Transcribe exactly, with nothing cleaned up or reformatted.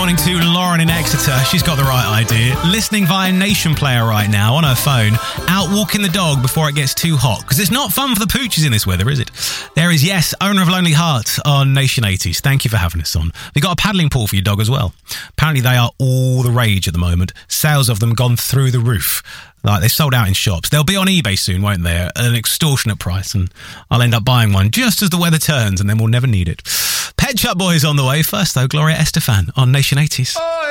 morning to Lauren in Exeter. She's got the right idea. Listening via Nation Player right now on her phone. Out walking the dog before it gets too hot. Because it's not fun for the pooches in this weather, is it? There is, yes, owner of Lonely Heart on Nation eighties. Thank you for having us on. We've got a paddling pool for your dog as well. Apparently they are all the rage at the moment. Sales of them gone through the roof. Like, they're sold out in shops. They'll be on eBay soon, won't they? At an extortionate price. And I'll end up buying one just as the weather turns, and then we'll never need it. Pet Shop Boys on the way. First, though, Gloria Estefan on Nation eighties. Oh,